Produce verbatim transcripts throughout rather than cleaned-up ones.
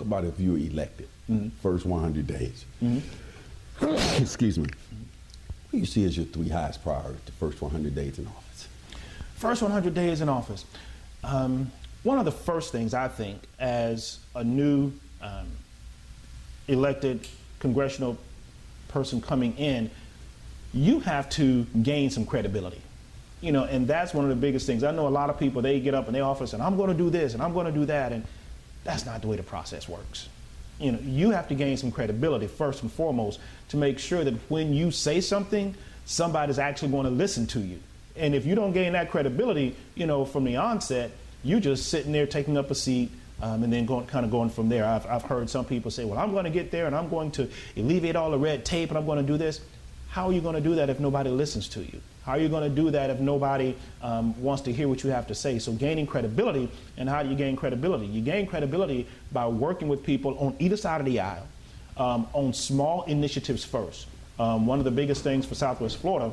about if you're elected, mm-hmm. first one hundred days. Mm-hmm. Excuse me. What do you see as your three highest priorities the first one hundred days in office? First one hundred days in office. Um, one of the first things I think as a new um, elected congressional person coming in, you have to gain some credibility. You know, and that's one of the biggest things. I know a lot of people, they get up in their office and I'm going to do this and I'm going to do that, and that's not the way the process works. You know, you have to gain some credibility first and foremost to make sure that when you say something, somebody's actually going to listen to you. And if you don't gain that credibility, you know, from the onset, you're just sitting there taking up a seat um, and then going, kind of going from there. I've, I've heard some people say, well, I'm going to get there and I'm going to alleviate all the red tape and I'm going to do this. How are you going to do that if nobody listens to you? How are you going to do that if nobody um, wants to hear what you have to say? So gaining credibility, and how do you gain credibility? You gain credibility by working with people on either side of the aisle, um, on small initiatives first. Um, one of the biggest things for Southwest Florida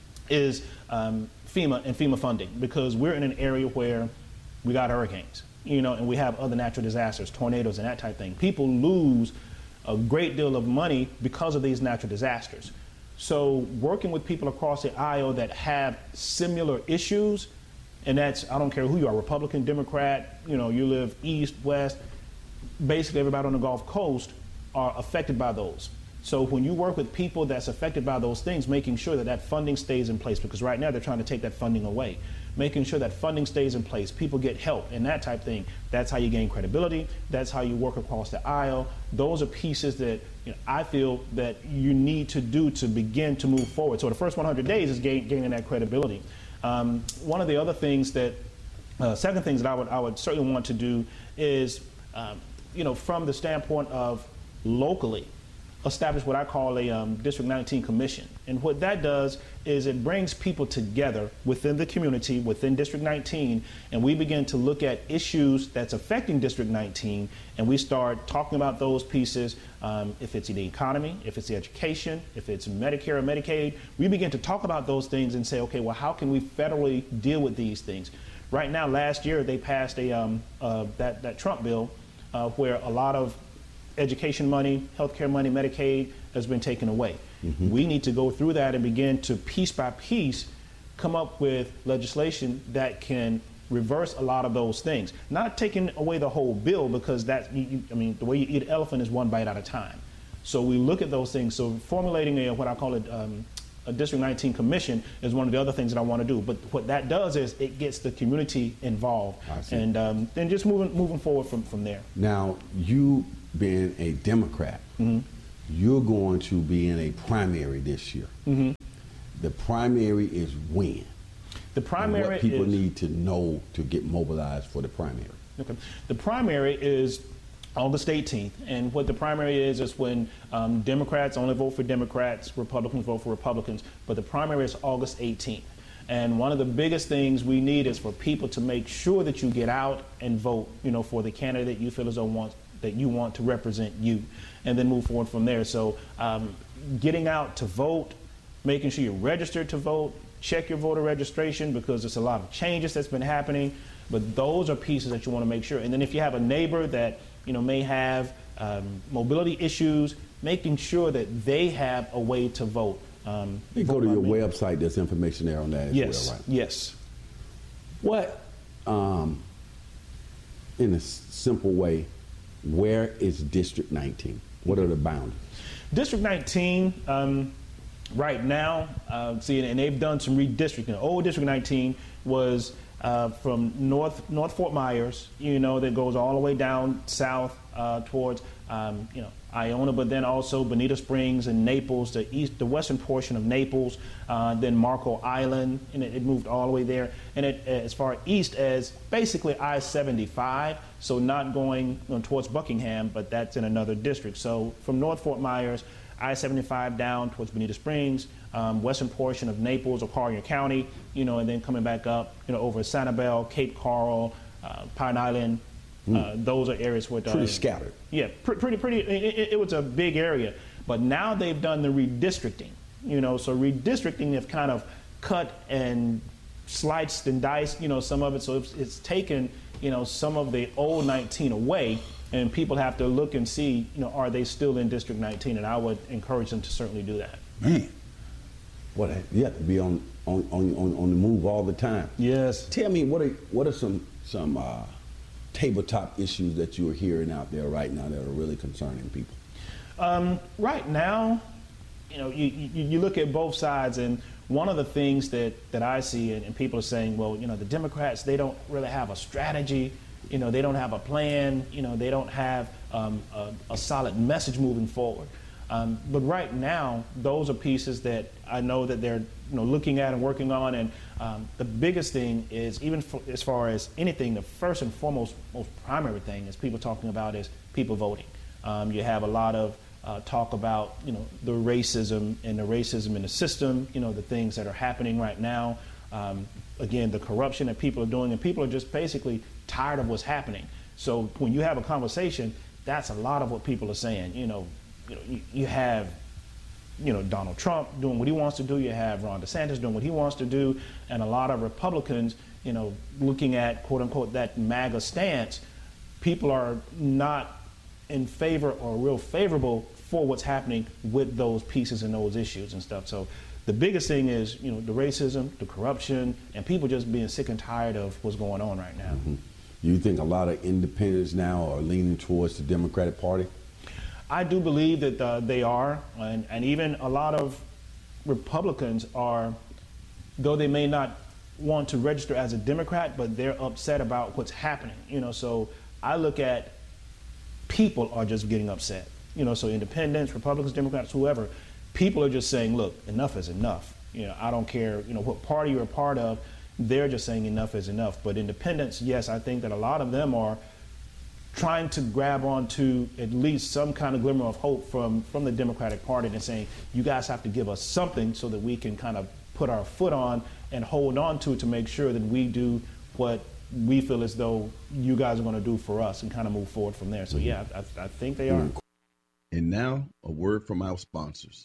is um, FEMA and FEMA funding, because we're in an area where we got hurricanes, you know, and we have other natural disasters, tornadoes and that type of thing. People lose a great deal of money because of these natural disasters. So working with people across the aisle that have similar issues, and that's, I don't care who you are, Republican, Democrat, you know, you live east, west, basically everybody on the Gulf Coast are affected by those. So when you work with people that's affected by those things, making sure that that funding stays in place, because right now they're trying to take that funding away, making sure that funding stays in place, people get help and that type of thing. That's how you gain credibility. That's how you work across the aisle. Those are pieces that, you know, I feel that you need to do to begin to move forward. So the first one hundred days is gain, gaining that credibility. Um, one of the other things that, uh, second things that I would, I would certainly want to do is, um, you know, from the standpoint of locally, establish what I call a um, District nineteen Commission. And what that does is it brings people together within the community, within District nineteen, and we begin to look at issues that's affecting District nineteen, and we start talking about those pieces. Um, if it's the economy, if it's the education, if it's Medicare or Medicaid, we begin to talk about those things and say, okay, well, how can we federally deal with these things? Right now, last year, they passed a um, uh, that, that Trump bill uh, where a lot of education money, healthcare money, Medicaid has been taken away. Mm-hmm. We need to go through that and begin to piece by piece come up with legislation that can reverse a lot of those things. Not taking away the whole bill, because that, you, you, I mean, the way you eat an elephant is one bite at a time. So we look at those things. So formulating a, what I call it, um, a District nineteen Commission is one of the other things that I want to do. But what that does is it gets the community involved, and um, then just moving moving forward from, from there. Now, you being a Democrat, mm-hmm. you're going to be in a primary this year. Mm-hmm. The primary is when? The primary and what people is, need to know to get mobilized for the primary. Okay. The primary is August eighteenth, and what the primary is is when um, Democrats only vote for Democrats, Republicans vote for Republicans, but the primary is August eighteenth. And one of the biggest things we need is for people to make sure that you get out and vote, you know, for the candidate you feel as though wants that you want to represent you, and then move forward from there. So um, getting out to vote, making sure you're registered to vote, check your voter registration, because there's a lot of changes that's been happening, but those are pieces that you want to make sure. And then if you have a neighbor that, you know, may have um, mobility issues, making sure that they have a way to vote. Um, you go to your website, there's information there on that as yes, well, right? Yes. What, um, in a simple way, where is District nineteen? What are the boundaries? District nineteen, um, right now, uh, see, and they've done some redistricting. Old District nineteen was uh, from North North Fort Myers, you know, that goes all the way down south uh, towards, um, you know, Iona, but then also Bonita Springs and Naples, the east, the western portion of Naples, uh, then Marco Island, and it, it moved all the way there. And it, as far east as basically I seventy-five, so not going you know, towards Buckingham, but that's in another district. So from North Fort Myers, I seventy-five down towards Bonita Springs, um, western portion of Naples or Collier County, you know, and then coming back up, you know, over Sanibel, Cape Coral, uh, Pine Island. Mm. Uh, those are areas where pretty uh, scattered. Yeah, pr- pretty, pretty. It, it, it was a big area, but now they've done the redistricting. You know, so redistricting have kind of cut and sliced and diced. You know, some of it. So it's, it's taken you know some of the old nineteen away and people have to look and see, you know, are they still in District nineteen? And I would encourage them to certainly do that. Man, what you have to be on on, on, on on the move all the time. Yes. Tell me, what are what are some some uh, tabletop issues that you are hearing out there right now that are really concerning people? Um, right now, you know, you, you, you look at both sides, and one of the things that, that I see, and, and people are saying, well, you know, the Democrats, they don't really have a strategy, you know, they don't have a plan, you know, they don't have um, a, a solid message moving forward. Um, but right now, those are pieces that I know that they're, you know, looking at and working on. And um, the biggest thing is, even for, as far as anything, the first and foremost, most primary thing is people talking about is people voting. Um, you have a lot of uh, talk about, you know, the racism and the racism in the system, you know, the things that are happening right now. Um, again, the corruption that people are doing, and people are just basically tired of what's happening. So when you have a conversation, that's a lot of what people are saying. You know, you know, you, you have, you know, Donald Trump doing what he wants to do. You have Ron DeSantis doing what he wants to do, and a lot of Republicans, you know, looking at quote unquote that MAGA stance. People are not in favor or real favorable for what's happening with those pieces and those issues and stuff. So the biggest thing is, you know, the racism, the corruption, and people just being sick and tired of what's going on right now. Mm-hmm. You think a lot of independents now are leaning towards the Democratic Party? I do believe that uh, they are, and, and even a lot of Republicans are, though they may not want to register as a Democrat, but they're upset about what's happening. You know, so I look at people are just getting upset. You know, so independents, Republicans, Democrats, whoever, people are just saying, look, enough is enough. You know, I don't care, you know, what party you're a part of, they're just saying enough is enough. But independents, yes, I think that a lot of them are trying to grab onto at least some kind of glimmer of hope from, from the Democratic Party and saying, you guys have to give us something so that we can kind of put our foot on and hold on to it to make sure that we do what we feel as though you guys are going to do for us and kind of move forward from there. So, yeah, I, I think they are. And now, a word from our sponsors.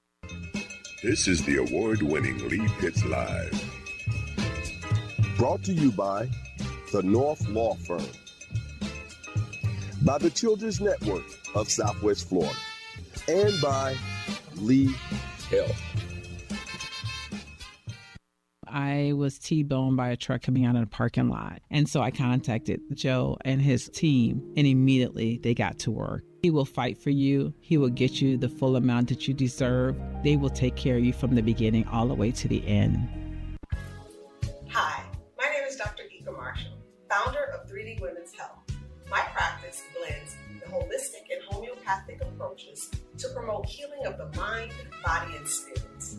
This is the award-winning Lee Pitts Live. Brought to you by the North Law Firm, by the Children's Network of Southwest Florida, and by Lee Health. I was T-boned by a truck coming out of the parking lot. And so I contacted Joe and his team, and immediately they got to work. He will fight for you. He will get you the full amount that you deserve. They will take care of you from the beginning all the way to the end. Hi, my name is Doctor Ika Marshall, founder of three D Women's Health. My practice blends the holistic and homeopathic approaches to promote healing of the mind, body, and spirits.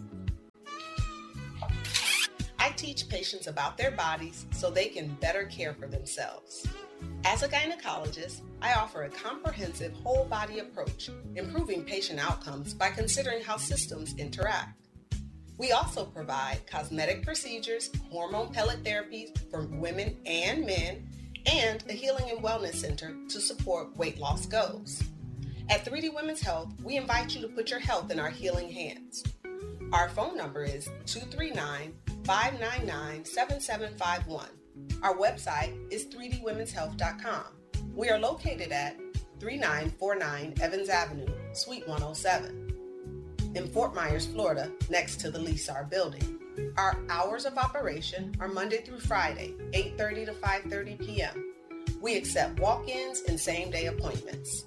I teach patients about their bodies so they can better care for themselves. As a gynecologist, I offer a comprehensive whole body approach, improving patient outcomes by considering how systems interact. We also provide cosmetic procedures, hormone pellet therapies for women and men, and a healing and wellness center to support weight loss goals. At three D Women's Health, we invite you to put your health in our healing hands. Our phone number is two three nine, five nine nine, seven seven five one. Our website is three d women's health dot com. We are located at thirty-nine forty-nine Evans Avenue, Suite one oh seven, in Fort Myers, Florida, next to the Lysar building. Our hours of operation are Monday through Friday, eight thirty to five thirty p.m. We accept walk-ins and same-day appointments.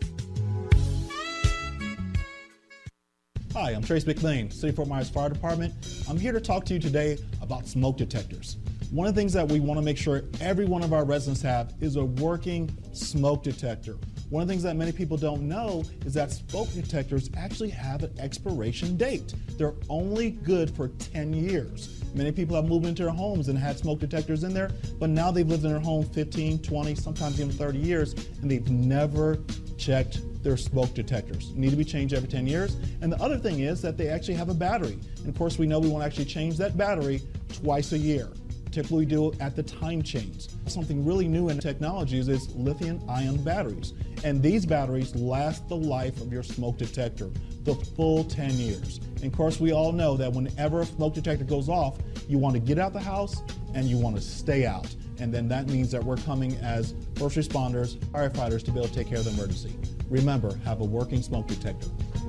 Hi, I'm Trace McLean, City of Fort Myers Fire Department. I'm here to talk to you today about smoke detectors. One of the things that we want to make sure every one of our residents have is a working smoke detector. One of the things that many people don't know is that smoke detectors actually have an expiration date. They're only good for ten years. Many people have moved into their homes and had smoke detectors in there, but now they've lived in their home fifteen, twenty, sometimes even thirty years, and they've never checked their smoke detectors. Need to be changed every ten years. And the other thing is that they actually have a battery. And of course, we know we want to actually change that battery twice a year. particularly deal at the time chains. Something really new in technologies is lithium-ion batteries. And these batteries last the life of your smoke detector, the full ten years. And of course, we all know that whenever a smoke detector goes off, you want to get out the house and you want to stay out. And then that means that we're coming as first responders, firefighters, to be able to take care of the emergency. Remember, have a working smoke detector.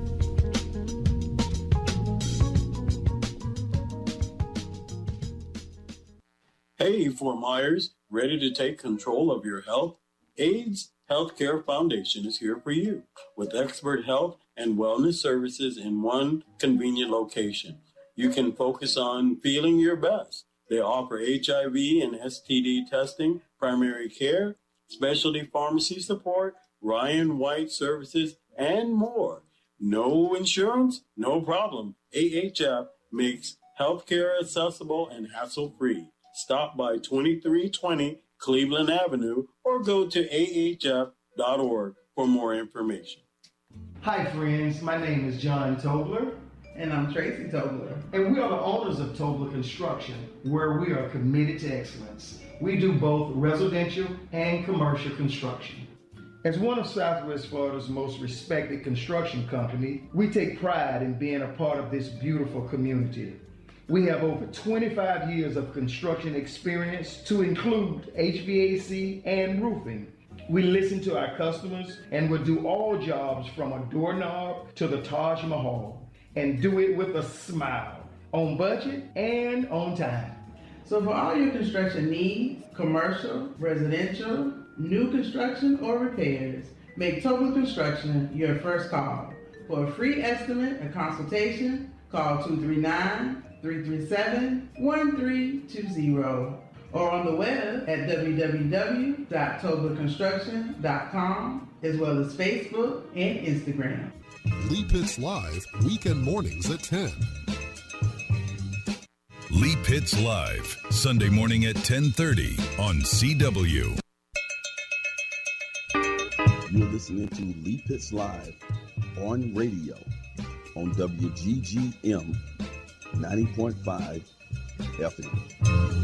Hey, Fort Myers, ready to take control of your health? AIDS Healthcare Foundation is here for you with expert health and wellness services in one convenient location. You can focus on feeling your best. They offer H I V and S T D testing, primary care, specialty pharmacy support, Ryan White services, and more. No insurance? No problem. A H F makes healthcare accessible and hassle-free. Stop by twenty-three twenty Cleveland Avenue or go to A H F dot org for more information. Hi friends, my name is John Tobler. And I'm Tracy Tobler. And we are the owners of Tobler Construction, where we are committed to excellence. We do both residential and commercial construction. As one of Southwest Florida's most respected construction company, we take pride in being a part of this beautiful community. We have over twenty-five years of construction experience to include H V A C and roofing. We listen to our customers and will do all jobs from a doorknob to the Taj Mahal, and do it with a smile, on budget and on time. So for all your construction needs, commercial, residential, new construction, or repairs, make Tobler Construction your first call. For a free estimate and consultation, call two three nine, three three seven, one three two zero or on the web at w w w dot tobler construction dot com, as well as Facebook and Instagram. Lee Pitts Live, weekend mornings at ten. Lee Pitts Live, Sunday morning at ten thirty on C W. You're listening to Lee Pitts Live on radio on W G G M ninety point five F M.